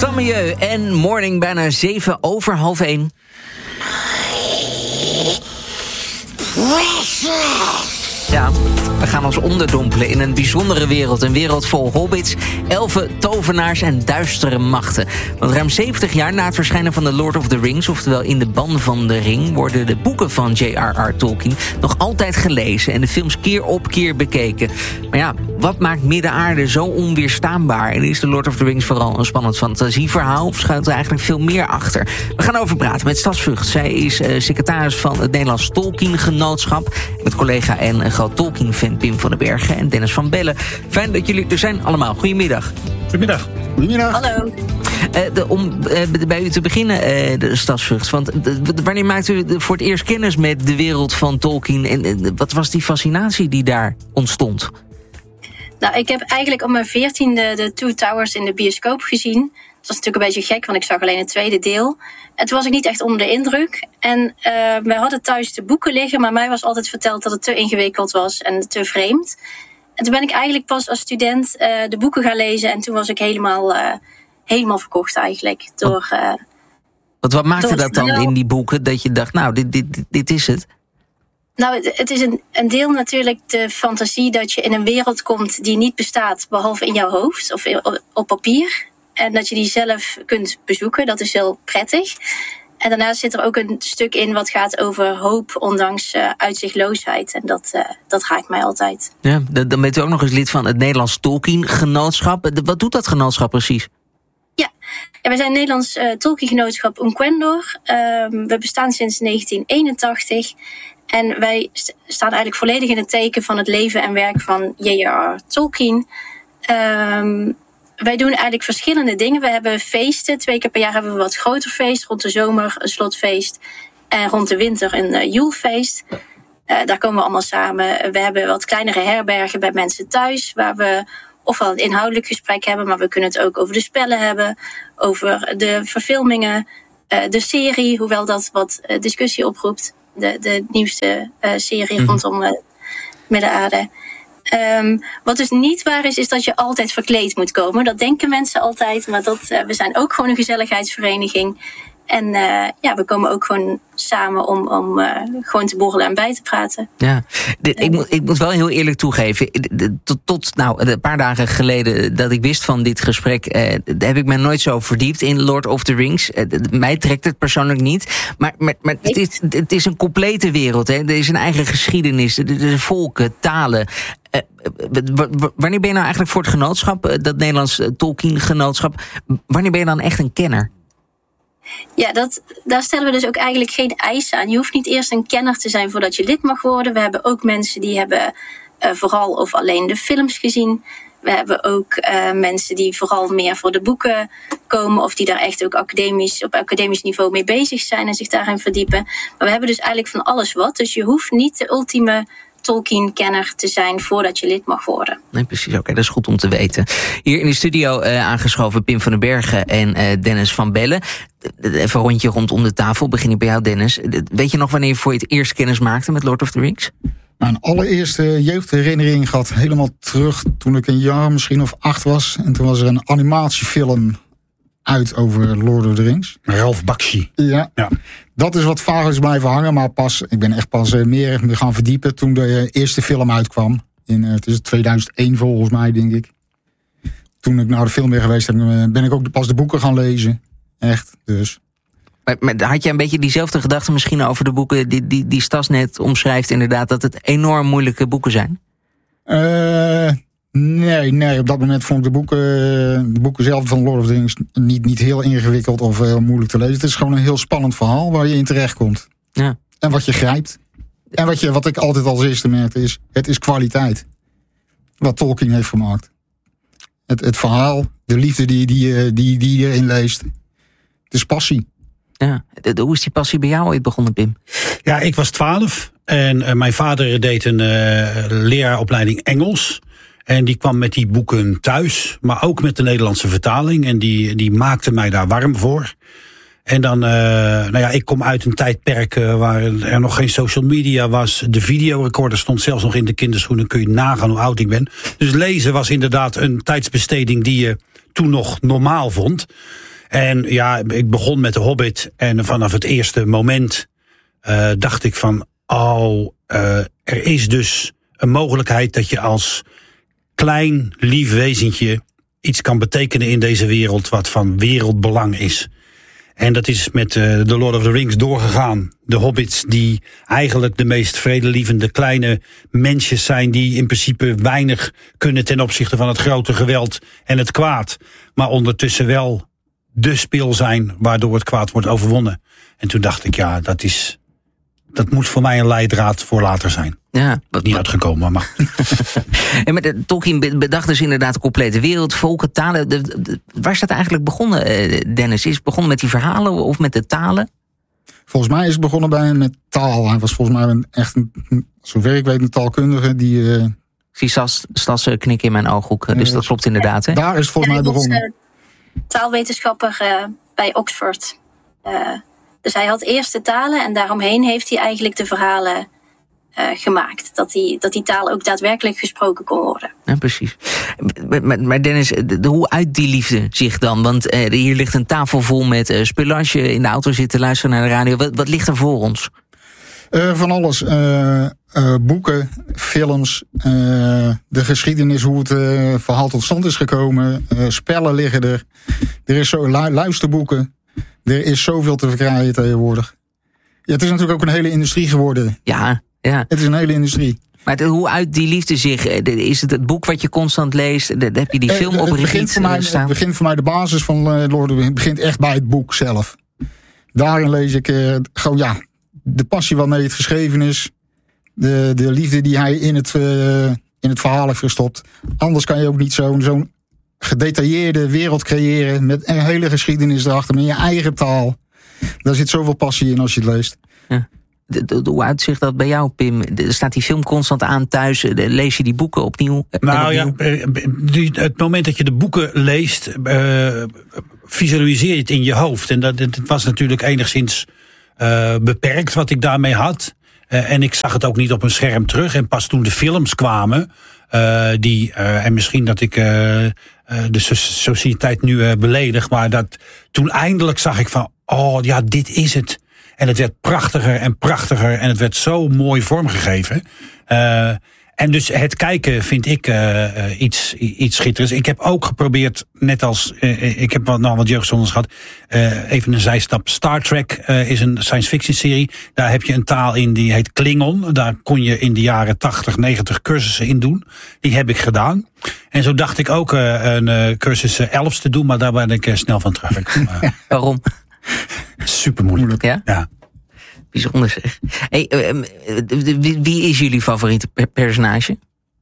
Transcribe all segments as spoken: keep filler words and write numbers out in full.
Stammieu en Morning, bijna zeven over half één. Ja, we gaan ons onderdompelen in een bijzondere wereld. Een wereld vol hobbits, elfen, tovenaars en duistere machten. Want ruim zeventig jaar na het verschijnen van The Lord of the Rings, oftewel In de Ban van de Ring, worden de boeken van J R R. Tolkien nog altijd gelezen en de films keer op keer bekeken. Maar ja, wat maakt Midden-Aarde zo onweerstaanbaar? En is The Lord of the Rings vooral een spannend fantasieverhaal, of schuilt er eigenlijk veel meer achter? We gaan over praten met Stas Vught. Zij is uh, secretaris van het Nederlands Tolkien Genootschap. Met collega en een groot Tolkien-fan Pim van den Bergen en Dennis van Bellen. Fijn dat jullie er zijn allemaal. Goedemiddag. Goedemiddag. Goedemiddag. Hallo. Uh, de, om uh, bij u te beginnen, uh, de Stas Vught. Want uh, wanneer maakte u voor het eerst kennis met de wereld van Tolkien? En uh, wat was die fascinatie die daar ontstond? Nou, ik heb eigenlijk op mijn veertiende de Two Towers in de bioscoop gezien. Dat was natuurlijk een beetje gek, want ik zag alleen het tweede deel. En toen was ik niet echt onder de indruk. En uh, wij hadden thuis de boeken liggen, maar mij was altijd verteld dat het te ingewikkeld was en te vreemd. En toen ben ik eigenlijk pas als student uh, de boeken gaan lezen. En toen was ik helemaal, uh, helemaal verkocht eigenlijk. Door, uh, wat, wat maakte door dat dan in die boeken, dat je dacht, nou, dit, dit, dit, dit is het? Nou, het is een, een deel natuurlijk de fantasie dat je in een wereld komt die niet bestaat, behalve in jouw hoofd of op, op papier. En dat je die zelf kunt bezoeken, dat is heel prettig. En daarnaast zit er ook een stuk in wat gaat over hoop, ondanks uh, uitzichtloosheid. En dat, uh, dat raakt mij altijd. Ja, dan bent u ook nog eens lid van het Nederlands Tolkien Genootschap. Wat doet dat genootschap precies? Ja, ja wij zijn het Nederlands uh, Tolkien Genootschap Unquendor. Uh, we bestaan sinds negentien eenentachtig. En wij st- staan eigenlijk volledig in het teken van het leven en werk van J R R. Tolkien. Um, Wij doen eigenlijk verschillende dingen. We hebben feesten. Twee keer per jaar hebben we een wat groter feest. Rond de zomer een slotfeest. En rond de winter een uh, joelfeest. Uh, daar komen we allemaal samen. We hebben wat kleinere herbergen bij mensen thuis. Waar we ofwel een inhoudelijk gesprek hebben. Maar we kunnen het ook over de spellen hebben. Over de verfilmingen. Uh, de serie. Hoewel dat wat uh, discussie oproept. De, de nieuwste uh, serie mm-hmm. rondom uh, Midden-Aarde. Um, wat dus niet waar is, is dat je altijd verkleed moet komen. Dat denken mensen altijd, maar dat, uh, we zijn ook gewoon een gezelligheidsvereniging. En uh, ja, we komen ook gewoon samen om, om uh, gewoon te borrelen en bij te praten. Ja, dit, ik, moet, ik moet wel heel eerlijk toegeven. Tot, tot nou, een paar dagen geleden dat ik wist van dit gesprek, eh, heb ik me nooit zo verdiept in Lord of the Rings. Eh, mij trekt het persoonlijk niet. Maar, maar, maar het, is, het is een complete wereld. Hè. Er is een eigen geschiedenis. Er zijn volken, talen. Uh, w- w- wanneer ben je nou eigenlijk voor het genootschap, uh, dat Nederlands uh, Tolkien Genootschap, wanneer ben je dan echt een kenner? Ja, dat, daar stellen we dus ook eigenlijk geen eisen aan. Je hoeft niet eerst een kenner te zijn voordat je lid mag worden. We hebben ook mensen die hebben uh, vooral of alleen de films gezien. We hebben ook uh, mensen die vooral meer voor de boeken komen, of die daar echt ook academisch, op academisch niveau mee bezig zijn en zich daarin verdiepen. Maar we hebben dus eigenlijk van alles wat. Dus je hoeft niet de ultieme Tolkien-kenner te zijn voordat je lid mag worden. Nee, precies. Oké, okay, dat is goed om te weten. Hier in de studio uh, aangeschoven Pim van den Bergen en uh, Dennis van Bellen. Even een rondje rondom de tafel. Begin ik bij jou, Dennis. Weet je nog wanneer je voor het eerst kennis maakte met Lord of the Rings? Mijn allereerste jeugdherinnering gaat helemaal terug toen ik een jaar misschien of acht was. En toen was er een animatiefilm uit over Lord of the Rings. Ralph Bakshi. Ja, ja. Dat is wat vaag is blijven hangen. Maar pas, ik ben echt pas uh, meer gaan verdiepen toen de uh, eerste film uitkwam. In, uh, het is tweeduizend één volgens mij, denk ik. Toen ik naar de film ben geweest, ben ik ook pas de boeken gaan lezen. Echt, dus. Maar, maar had je een beetje diezelfde gedachte misschien over de boeken die, die, die Stas net omschrijft, inderdaad, dat het enorm moeilijke boeken zijn? Uh, nee, nee, op dat moment vond ik de boeken, de boeken zelf van Lord of the Rings niet, niet heel ingewikkeld of heel moeilijk te lezen. Het is gewoon een heel spannend verhaal waar je in terecht komt. Ja. En wat je grijpt. En wat, je, wat ik altijd als eerste merkte is, het is kwaliteit. Wat Tolkien heeft gemaakt. Het, het verhaal, de liefde die, die, die, die je erin leest. Het is passie. Ja. Hoe is die passie bij jou ooit begonnen, Pim? Ja, ik was twaalf en uh, mijn vader deed een uh, leraaropleiding Engels. En die kwam met die boeken thuis, maar ook met de Nederlandse vertaling. En die, die maakte mij daar warm voor. En dan, uh, nou ja, ik kom uit een tijdperk uh, waar er nog geen social media was. De videorecorder stond zelfs nog in de kinderschoenen. Kun je nagaan hoe oud ik ben. Dus lezen was inderdaad een tijdsbesteding die je toen nog normaal vond. En ja, ik begon met de Hobbit. En vanaf het eerste moment uh, dacht ik van... oh, uh, er is dus een mogelijkheid dat je als klein, lief wezentje... iets kan betekenen in deze wereld wat van wereldbelang is. En dat is met uh, The Lord of the Rings doorgegaan. De hobbits die eigenlijk de meest vredelievende kleine mensjes zijn... die in principe weinig kunnen ten opzichte van het grote geweld en het kwaad. Maar ondertussen wel de spil zijn waardoor het kwaad wordt overwonnen. En toen dacht ik, ja, dat is... dat moet voor mij een leidraad voor later zijn. Ja, wat niet uitgekomen, maar... en met de, Tolkien bedacht dus inderdaad de complete wereld, volken, talen. De, de, waar is dat eigenlijk begonnen, Dennis? Is het begonnen met die verhalen of met de talen? Volgens mij is het begonnen bij met taal. Hij was volgens mij een, echt, een, zover ik weet, een taalkundige die... Uh, ik zie Stas, Stas knikken in mijn ooghoek, uh, dus dat klopt inderdaad. Hè? Daar is het volgens mij begonnen. Hij was uh, taalwetenschapper uh, bij Oxford. Uh, dus hij had eerst de talen en daaromheen heeft hij eigenlijk de verhalen... Uh, gemaakt. Dat die, dat die taal ook daadwerkelijk gesproken kon worden. Ja, precies. Maar, maar Dennis, de, de, hoe uit die liefde zich dan? Want uh, hier ligt een tafel vol met uh, spullen. Als je in de auto zit te luisteren naar de radio. Wat, wat ligt er voor ons? Uh, van alles. Uh, uh, boeken, films, uh, de geschiedenis, hoe het uh, verhaal tot stand is gekomen. Uh, spellen liggen er. Er is zo lu- luisterboeken. Er is zoveel te verkrijgen tegenwoordig. Ja, het is natuurlijk ook een hele industrie geworden. Ja. Ja. Het is een hele industrie. Maar de, hoe uit die liefde zich? Is het het boek wat je constant leest? De, heb je die film op repeat staan? Het begint voor mij de basis van uh, Lord of the Rings. Het begint echt bij het boek zelf. Daarin lees ik uh, gewoon ja, de passie waarmee het geschreven is. De, de liefde die hij in het, uh, in het verhaal heeft gestopt. Anders kan je ook niet zo'n, zo'n gedetailleerde wereld creëren. Met een hele geschiedenis erachter. Met je eigen taal. Daar zit zoveel passie in als je het leest. Ja. De, de, hoe uitzicht dat bij jou, Pim? De, staat die film constant aan thuis? De, lees je die boeken opnieuw? Nou opnieuw? ja, die, het moment dat je de boeken leest... Uh, visualiseer je het in je hoofd. En dat, het was natuurlijk enigszins uh, beperkt wat ik daarmee had. Uh, en ik zag het ook niet op een scherm terug. En pas toen de films kwamen... Uh, die, uh, en misschien dat ik uh, uh, de so- sociëteit nu uh, beledig... maar dat toen eindelijk zag ik van... oh ja, dit is het. En het werd prachtiger en prachtiger. En het werd zo mooi vormgegeven. Uh, en dus het kijken vind ik uh, uh, iets, iets schitterends. Ik heb ook geprobeerd, net als... Uh, ik heb nog wat jeugdzondes gehad. Uh, even een zijstap. Star Trek uh, is een science fiction serie. Daar heb je een taal in die heet Klingon. Daar kon je in de jaren tachtig, negentig cursussen in doen. Die heb ik gedaan. En zo dacht ik ook uh, een uh, cursus uh, Elfs te doen. Maar daar ben ik uh, snel van terug. Uh, Waarom? Super moeilijk. Ja? Ja. Bijzonder zeg. Hey, uh, wie, wie is jullie favoriete per- personage?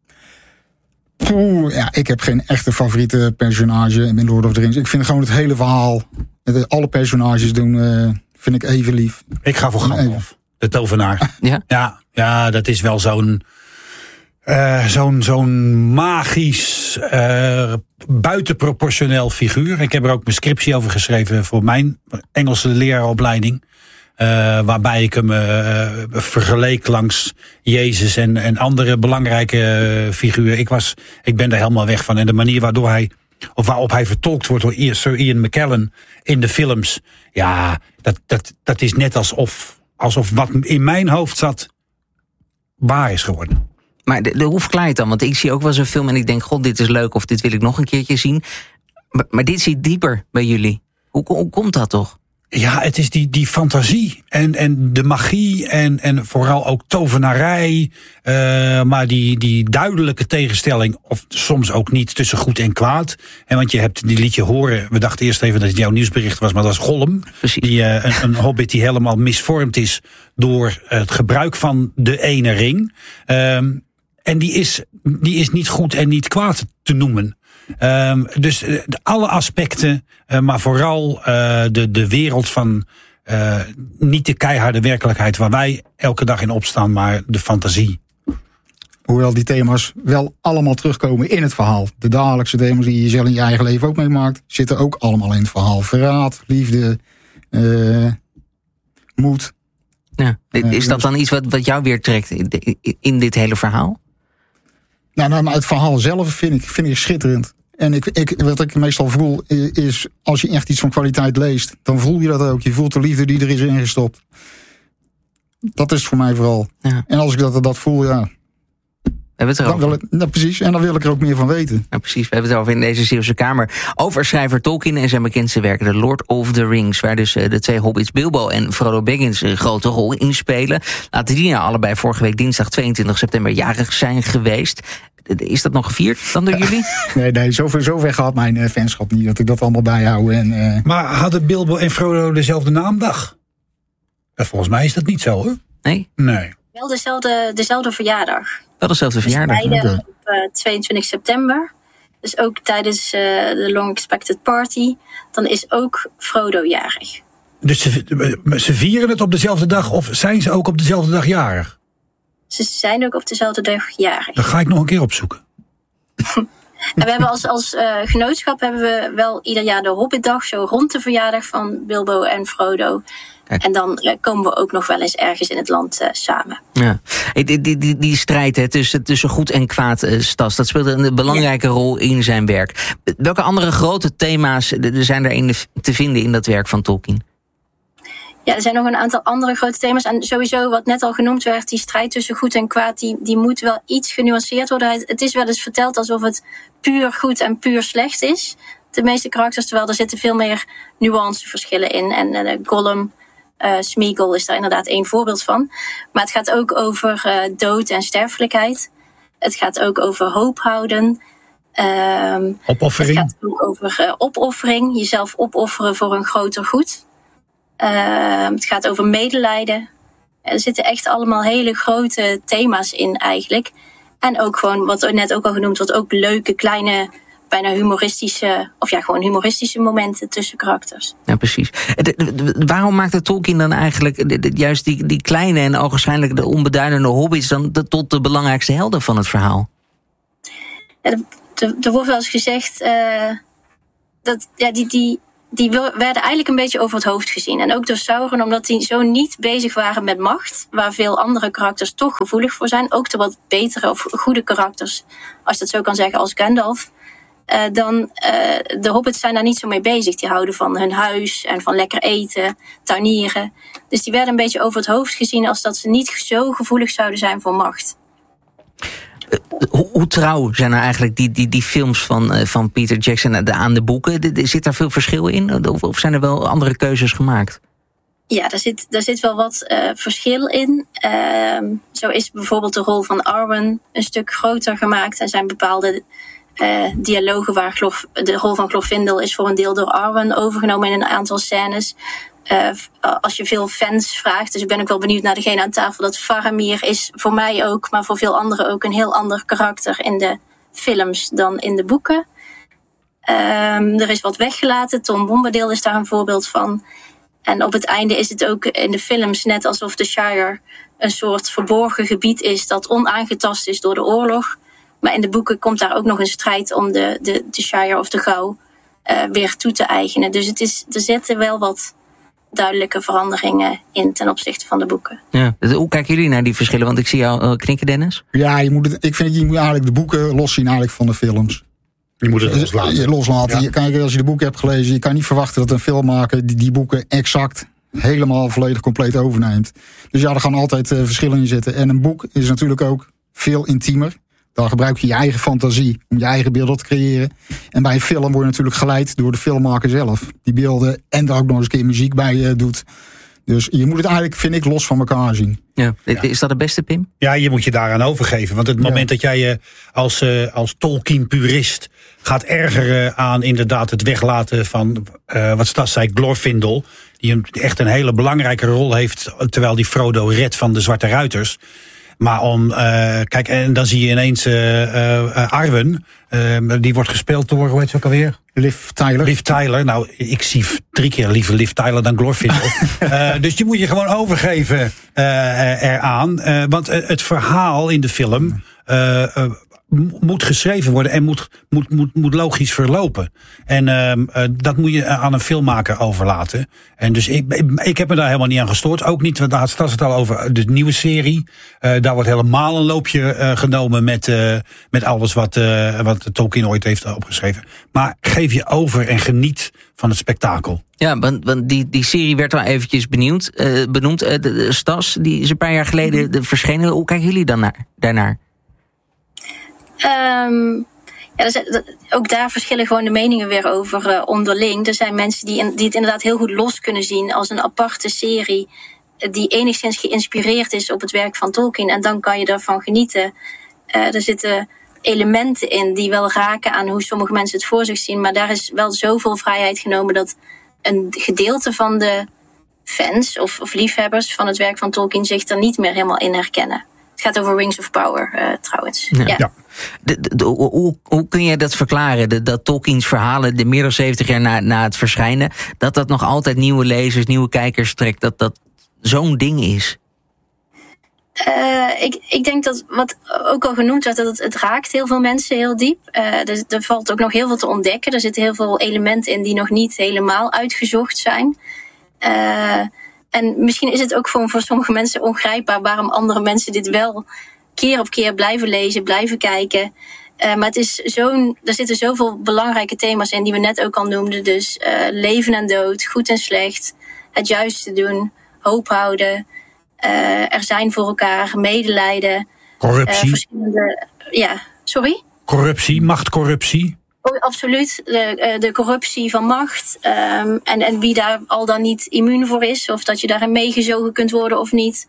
Poeh, ja, ik heb geen echte favoriete personage in Lord of the Rings. Ik vind gewoon het hele verhaal, alle personages doen, uh, vind ik even lief. Ik ga voor Gandalf, de tovenaar. Ja? Ja, ja, dat is wel zo'n... Uh, zo'n, zo'n magisch, uh, buitenproportioneel figuur. Ik heb er ook mijn scriptie over geschreven voor mijn Engelse leraaropleiding. Uh, waarbij ik hem uh, vergeleek langs Jezus en, en andere belangrijke uh, figuren. Ik, was, ik ben daar helemaal weg van. En de manier waardoor hij, of waarop hij vertolkt wordt door Sir Ian McKellen in de films. Ja, dat, dat, dat is net alsof, alsof wat in mijn hoofd zat, waar is geworden. Maar de, de, hoe verklaar je het dan? Want ik zie ook wel eens een film en ik denk... god, dit is leuk of dit wil ik nog een keertje zien. Maar, maar dit zit dieper bij jullie. Hoe, hoe komt dat toch? Ja, het is die, die fantasie en, en de magie en, en vooral ook tovenarij. Uh, maar die, die duidelijke tegenstelling, of soms ook niet, tussen goed en kwaad. En want je hebt die liedje horen, we dachten eerst even dat het jouw nieuwsbericht was, maar dat is Gollum. Precies. Die, uh, een, een hobbit die helemaal misvormd is door het gebruik van de ene ring. Um, en die is, die is niet goed en niet kwaad te noemen. Um, dus uh, alle aspecten, uh, maar vooral uh, de, de wereld van uh, niet de keiharde werkelijkheid waar wij elke dag in opstaan, maar de fantasie. Hoewel die thema's wel allemaal terugkomen in het verhaal. De dagelijkse thema's die je zelf in je eigen leven ook meemaakt, zitten ook allemaal in het verhaal. Verraad, liefde, uh, moed. Ja, is dat dan iets wat, wat jou weer trekt in, in dit hele verhaal? Nou, nou, maar het verhaal zelf vind ik, vind ik schitterend. En ik, ik, wat ik meestal voel is, als je echt iets van kwaliteit leest, dan voel je dat ook. Je voelt de liefde die er is ingestopt. Dat is voor mij vooral. Ja. En als ik dat, dat voel, ja... We hebben het erover. Dan wil ik, nou, precies, en dan wil ik er ook meer van weten. Nou, precies, we hebben het over in deze Zeeuwse Kamer. Over schrijver Tolkien en zijn bekendste werken, The Lord of the Rings, waar dus de twee hobbits Bilbo en Frodo Baggins een grote rol in spelen. Laten die nou allebei vorige week dinsdag tweeëntwintig september jarig zijn geweest. Is dat nog gevierd dan door jullie? Nee, nee, zover, zover gaat mijn uh, fanschap niet, dat ik dat allemaal bijhoud. En, uh... Maar hadden Bilbo en Frodo dezelfde naamdag? Ja, volgens mij is dat niet zo, hoor. Nee? Nee. Wel dezelfde, dezelfde verjaardag. Wel dezelfde verjaardag. Dus beide op uh, tweeëntwintig september. Dus ook tijdens uh, de Long Expected Party. Dan is ook Frodo jarig. Dus ze, ze vieren het op dezelfde dag of zijn ze ook op dezelfde dag jarig? Ze zijn ook op dezelfde dag jarig. Dat ga ik nog een keer opzoeken. En we hebben als, als uh, genootschap hebben we wel ieder jaar de Hobbitdag, zo rond de verjaardag van Bilbo en Frodo. Kijk. En dan uh, komen we ook nog wel eens ergens in het land uh, samen. Ja. Die, die, die, die strijd hè, tussen, tussen goed en kwaad, uh, Stas, dat speelt een belangrijke ja. rol in zijn werk. Welke andere grote thema's er zijn er te vinden in dat werk van Tolkien? Ja, er zijn nog een aantal andere grote thema's. En sowieso, wat net al genoemd werd, die strijd tussen goed en kwaad, die, die moet wel iets genuanceerd worden. Het is wel eens verteld alsof het puur goed en puur slecht is. De meeste karakters, terwijl er zitten veel meer nuanceverschillen in. En uh, Gollum, uh, Smeagol is daar inderdaad één voorbeeld van. Maar het gaat ook over uh, dood en sterfelijkheid. Het gaat ook over hoop houden. Um, opoffering. Het gaat ook over uh, opoffering, jezelf opofferen voor een groter goed. Uh, het gaat over medelijden. Er zitten echt allemaal hele grote thema's in eigenlijk. En ook gewoon, wat net ook al genoemd wordt, ook leuke, kleine, bijna humoristische, of ja, gewoon humoristische momenten tussen karakters. Ja, precies. De, de, de, waarom maakt de Tolkien dan eigenlijk de, de, juist die, die kleine en ogenschijnlijk de onbeduidende hobbits dan de, tot de belangrijkste helden van het verhaal? Ja, er wordt wel eens gezegd uh, dat ja, die... die Die werden eigenlijk een beetje over het hoofd gezien. En ook door Sauron, omdat die zo niet bezig waren met macht, waar veel andere karakters toch gevoelig voor zijn. Ook de wat betere of goede karakters, als je dat zo kan zeggen, als Gandalf. Uh, dan, uh, de hobbits zijn daar niet zo mee bezig. Die houden van hun huis en van lekker eten, tuinieren. Dus die werden een beetje over het hoofd gezien als dat ze niet zo gevoelig zouden zijn voor macht. Hoe, hoe trouw zijn er eigenlijk die, die, die films van, uh, van Peter Jackson aan de boeken? Zit daar veel verschil in? Of, of zijn er wel andere keuzes gemaakt? Ja, daar zit, daar zit wel wat uh, verschil in. Uh, zo is bijvoorbeeld de rol van Arwen een stuk groter gemaakt. Er zijn bepaalde uh, dialogen waar Glof, de rol van Glorfindel is voor een deel door Arwen overgenomen in een aantal scènes. Uh, als je veel fans vraagt, dus ik ben ook wel benieuwd naar degene aan tafel, dat Faramir is voor mij ook, maar voor veel anderen ook een heel ander karakter in de films dan in de boeken. Um, er is wat weggelaten, Tom Bombadil is daar een voorbeeld van. En op het einde is het ook in de films net alsof de Shire een soort verborgen gebied is dat onaangetast is door de oorlog. Maar in de boeken komt daar ook nog een strijd om de, de, de Shire of de Gauw uh, weer toe te eigenen. Dus het is, er zitten wel wat duidelijke veranderingen in ten opzichte van de boeken. Ja. Hoe kijken jullie naar die verschillen? Want ik zie jou uh, knikken, Dennis. Ja, je moet het, ik vind je moet eigenlijk de boeken loszien eigenlijk van de films. Je moet het loslaten. Je, loslaten. Ja. Je, kijk, als je de boeken hebt gelezen, je kan niet verwachten dat een filmmaker die, die boeken exact helemaal volledig compleet overneemt. Dus ja, er gaan altijd uh, verschillen in zitten. En een boek is natuurlijk ook veel intiemer. Dan gebruik je je eigen fantasie om je eigen beelden te creëren. En bij een film word je natuurlijk geleid door de filmmaker zelf. Die beelden en daar ook nog eens een keer muziek bij uh, doet. Dus je moet het eigenlijk, vind ik, los van elkaar zien. Ja. Is dat het beste, Pim? Ja, je moet je daaraan overgeven. Want het moment ja. dat jij je als, uh, als Tolkien-purist gaat ergeren aan inderdaad het weglaten van, uh, wat Stas zei, Glorfindel, die een, echt een hele belangrijke rol heeft, terwijl die Frodo redt van de Zwarte Ruiters. Maar om, uh, kijk, en dan zie je ineens uh, uh, Arwen, uh, die wordt gespeeld door, hoe heet ze ook alweer? Liv Tyler. Liv Tyler. Nou, ik zie drie keer liever Liv Tyler dan Glorfindel. uh, dus die moet je gewoon overgeven uh, eraan. Uh, want uh, het verhaal in de film uh, uh, moet geschreven worden en moet, moet, moet, moet logisch verlopen. En uh, uh, dat moet je aan een filmmaker overlaten. En dus ik, ik, ik heb me daar helemaal niet aan gestoord. Ook niet, want daar staat het al over de nieuwe serie. Uh, daar wordt helemaal een loopje uh, genomen met, uh, met alles wat, uh, wat Tolkien ooit heeft opgeschreven. Maar geef je over en geniet van het spektakel. Ja, want, want die, die serie werd al eventjes benieuwd, uh, benoemd. Uh, de, de Stas, die is een paar jaar geleden de, verschenen. Hoe kijken jullie dan naar, daarnaar? Um, ja, dus, ook daar verschillen gewoon de meningen weer over uh, onderling. Er zijn mensen die, in, die het inderdaad heel goed los kunnen zien als een aparte serie uh, die enigszins geïnspireerd is op het werk van Tolkien. En dan kan je daarvan genieten. Uh, er zitten elementen in die wel raken aan hoe sommige mensen het voor zich zien. Maar daar is wel zoveel vrijheid genomen dat een gedeelte van de fans of, of liefhebbers van het werk van Tolkien zich er niet meer helemaal in herkennen. Het gaat over Rings of Power, uh, trouwens. Ja. Ja. Ja. De, de, de, hoe, hoe kun je dat verklaren? De, dat Tolkiens verhalen, de meer dan zeventig jaar na, na het verschijnen, dat dat nog altijd nieuwe lezers, nieuwe kijkers trekt, dat dat zo'n ding is? Uh, ik, ik denk dat, wat ook al genoemd werd, dat het, het raakt heel veel mensen heel diep. Uh, er, er valt ook nog heel veel te ontdekken. Er zitten heel veel elementen in die nog niet helemaal uitgezocht zijn. Uh, En misschien is het ook gewoon voor sommige mensen ongrijpbaar waarom andere mensen dit wel keer op keer blijven lezen, blijven kijken. Uh, maar het is zo'n, er zitten zoveel belangrijke thema's in die we net ook al noemden. Dus uh, leven en dood, goed en slecht, het juiste doen, hoop houden, uh, er zijn voor elkaar, medelijden. Corruptie. Uh, verschillende, ja, sorry? Corruptie, machtcorruptie. Oh, absoluut. De, de corruptie van macht. Um, en, en wie daar al dan niet immuun voor is. Of dat je daarin meegezogen kunt worden of niet.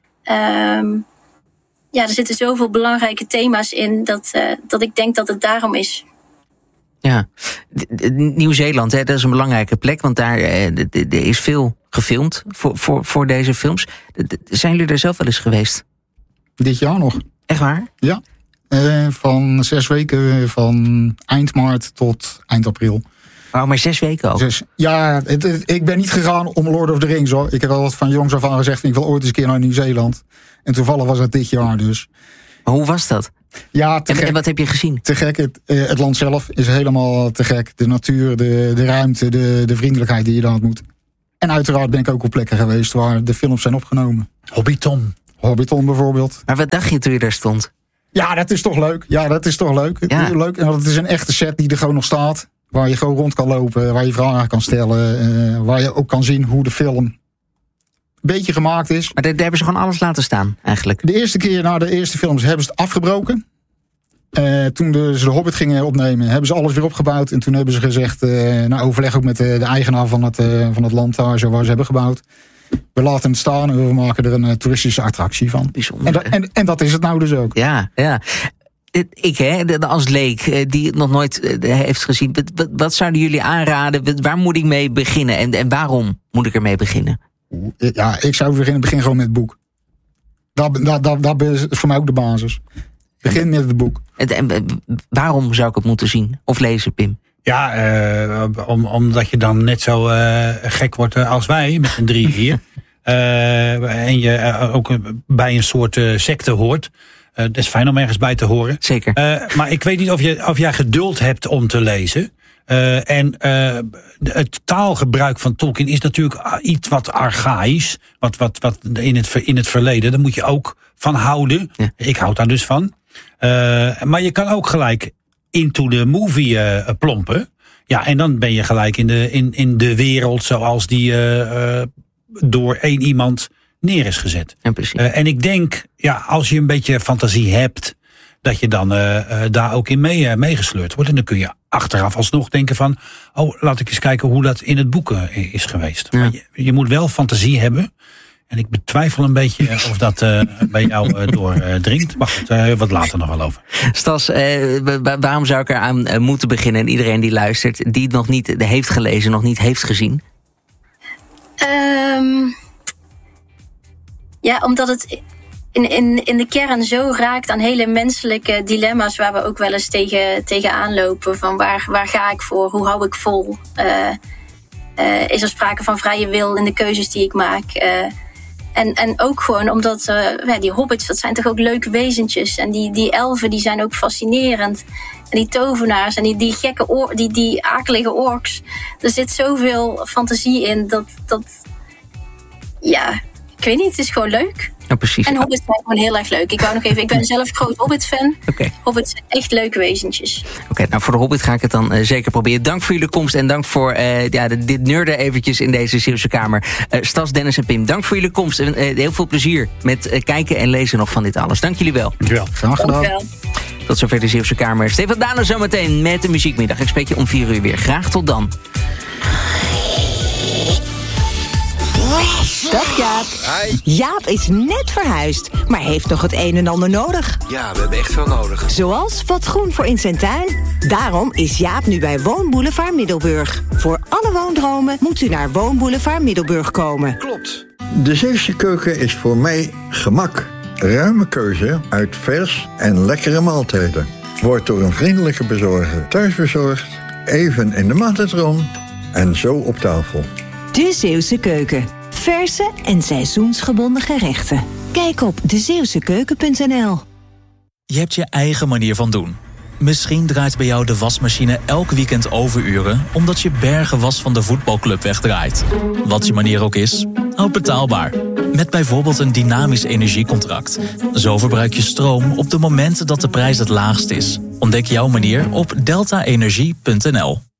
Um, ja, er zitten zoveel belangrijke thema's in. Dat, uh, dat ik denk dat het daarom is. Ja, Nieuw-Zeeland, hè, dat is een belangrijke plek. Want daar er is veel gefilmd voor, voor, voor deze films. Zijn jullie er zelf wel eens geweest? Dit jaar nog. Echt waar? Ja. Uh, van zes weken, van eind maart tot eind april. Oh, maar zes weken ook? Dus, ja, het, het, ik ben niet gegaan om Lord of the Rings, hoor. Ik heb altijd van jongs af aan gezegd, ik wil ooit eens een keer naar Nieuw-Zeeland. En toevallig was het dit jaar dus. Maar hoe was dat? Ja, te en, gek. en wat heb je gezien? Te gek. Het, uh, het land zelf is helemaal te gek. De natuur, de, de ruimte, de, de vriendelijkheid die je daar ontmoet. En uiteraard ben ik ook op plekken geweest waar de films zijn opgenomen. Hobbiton. Hobbiton bijvoorbeeld. Maar wat dacht je toen je daar stond? Ja, dat is toch leuk. Ja, dat is toch leuk. Ja. leuk. En het is een echte set die er gewoon nog staat. Waar je gewoon rond kan lopen, waar je vragen kan stellen. Uh, waar je ook kan zien hoe de film een beetje gemaakt is. Maar daar hebben ze gewoon alles laten staan, eigenlijk. De eerste keer na de eerste films hebben ze het afgebroken. Uh, toen de, ze de Hobbit gingen opnemen, hebben ze alles weer opgebouwd. En toen hebben ze gezegd, uh, na overleg ook met de, de eigenaar van het, uh, van het land daar, zo waar ze hebben gebouwd. We laten het staan en we maken er een uh, toeristische attractie van. Bijzonder. En, da, en, en dat is het nou dus ook. Ja, ja. Ik, hè, als leek, die het nog nooit heeft gezien. Wat, wat zouden jullie aanraden? Waar moet ik mee beginnen? En, en waarom moet ik ermee beginnen? Ja, ik zou beginnen begin gewoon met het boek. Dat, dat, dat, dat is voor mij ook de basis. Begin met het boek. En, en waarom zou ik het moeten zien? Of lezen, Pim? Ja, uh, om, omdat je dan net zo uh, gek wordt als wij, met een drie hier. uh, en je uh, ook bij een soort uh, secte hoort. Uh, dat is fijn om ergens bij te horen. Zeker. Uh, maar ik weet niet of, je, of jij geduld hebt om te lezen. Uh, en uh, het taalgebruik van Tolkien is natuurlijk iets wat archaïs. Wat, wat, wat in, het, in het verleden, daar moet je ook van houden. Ja. Ik houd daar dus van. Uh, maar je kan ook gelijk into the movie uh, plompen. Ja, en dan ben je gelijk in de, in, in de wereld zoals die uh, uh, door één iemand neer is gezet. Ja, precies. Uh, en ik denk, ja, als je een beetje fantasie hebt, dat je dan uh, uh, daar ook in mee, uh, meegesleurd wordt. En dan kun je achteraf alsnog denken van, oh, laat ik eens kijken hoe dat in het boek uh, is geweest. Ja. Maar je, je moet wel fantasie hebben. En ik betwijfel een beetje of dat uh, bij jou uh, doordringt. Maar goed, uh, wat later nog wel over. Stas, uh, waarom zou ik eraan uh, moeten beginnen? En iedereen die luistert, die het nog niet heeft gelezen, nog niet heeft gezien? Um, ja, omdat het in, in, in de kern zo raakt aan hele menselijke dilemma's waar we ook wel eens tegen, tegen aanlopen. Van waar, waar ga ik voor? Hoe hou ik vol? Uh, uh, is er sprake van vrije wil in de keuzes die ik maak? Uh, En, en ook gewoon omdat uh, ja, die hobbits, dat zijn toch ook leuke wezentjes. En die, die elfen, die zijn ook fascinerend. En die tovenaars en die, die gekke, oor, die, die akelige orks. Er zit zoveel fantasie in dat, dat... Ja, ik weet niet, het is gewoon leuk. Ja, precies. En hobbits zijn gewoon heel erg leuk. Ik wou nog even, ik ben zelf groot Hobbit-fan. Okay. Hobbits zijn echt leuke wezentjes. Oké, okay, nou voor de Hobbit ga ik het dan uh, zeker proberen. Dank voor jullie komst en dank voor uh, ja, dit nerden eventjes in deze Zeeuwse Kamer. Uh, Stas, Dennis en Pim, dank voor jullie komst. En uh, heel veel plezier met uh, kijken en lezen nog van dit alles. Dank jullie wel. Dankjewel. Graag gedaan. Dankjewel. Tot zover de Zeeuwse Kamer. Stefan Dane zometeen met de muziekmiddag. Ik spreek je om vier uur weer. Graag tot dan. Dag Jaap. Hi. Jaap is net verhuisd, maar heeft nog het een en ander nodig. Ja, we hebben echt veel nodig. Zoals wat groen voor in zijn tuin. Daarom is Jaap nu bij Woonboulevard Middelburg. Voor alle woondromen moet u naar Woonboulevard Middelburg komen. Klopt. De Zeeuwse keuken is voor mij gemak. Ruime keuze uit vers en lekkere maaltijden. Wordt door een vriendelijke bezorger thuis bezorgd, even in de magnetron en zo op tafel. De Zeeuwse Keuken. Verse en seizoensgebonden gerechten. Kijk op de zeeuwse keuken punt n l. Je hebt je eigen manier van doen. Misschien draait bij jou de wasmachine elk weekend overuren omdat je bergen was van de voetbalclub wegdraait. Wat je manier ook is, houd betaalbaar. Met bijvoorbeeld een dynamisch energiecontract. Zo verbruik je stroom op de momenten dat de prijs het laagst is. Ontdek jouw manier op delta energie punt n l.